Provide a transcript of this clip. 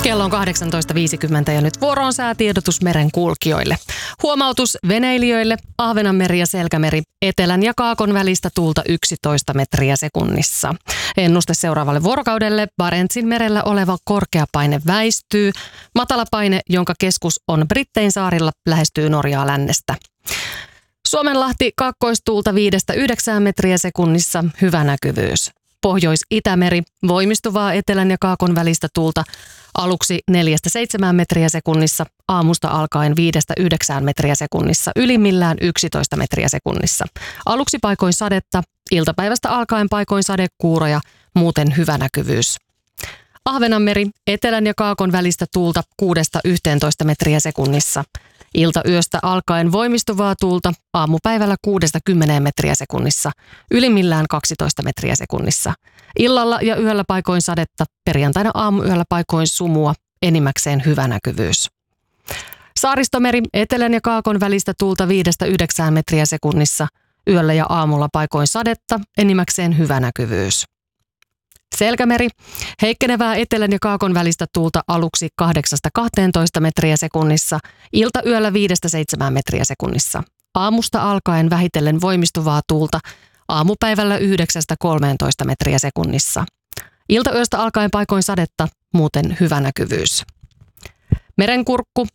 Kello on 18.50 ja nyt vuoro on säätiedotus merenkulkijoille. Huomautus veneilijöille: Ahvenanmeri ja Selkämeri, etelän ja kaakon välistä tuulta 11 metriä sekunnissa. Ennuste seuraavalle vuorokaudelle: Barentsin merellä oleva korkea paine väistyy. Matala paine, jonka keskus on Brittein saarilla, lähestyy Norjaa lännestä. Suomenlahti, kaakkoistuulta 5-9 metriä sekunnissa, hyvä näkyvyys. Pohjois-Itämeri, voimistuvaa etelän ja kaakon välistä tuulta, aluksi 4-7 metriä sekunnissa, aamusta alkaen 5-9 metriä sekunnissa, ylimmillään 11 metriä sekunnissa. Aluksi paikoin sadetta, iltapäivästä alkaen paikoin sadekuuroja, muuten hyvä näkyvyys. Ahvenanmeri, etelän ja kaakon välistä tuulta 6-11 metriä sekunnissa. Iltayöstä alkaen voimistuvaa tuulta, aamupäivällä 6-10 metriä sekunnissa, ylimmillään 12 metriä sekunnissa. Illalla ja yöllä paikoin sadetta, perjantaina aamuyöllä paikoin sumua, enimmäkseen hyvä näkyvyys. Saaristomeri, etelän ja kaakon välistä tuulta 5-9 metriä sekunnissa, yöllä ja aamulla paikoin sadetta, enimmäkseen hyvä näkyvyys. Selkämeri, heikkenevää etelän ja kaakon välistä tuulta aluksi 8-12 metriä sekunnissa, iltayöllä 5-7 metriä sekunnissa. Aamusta alkaen vähitellen voimistuvaa tuulta, aamupäivällä 9-13 metriä sekunnissa. Iltayöstä alkaen paikoin sadetta, muuten hyvä näkyvyys. Merenkurkku,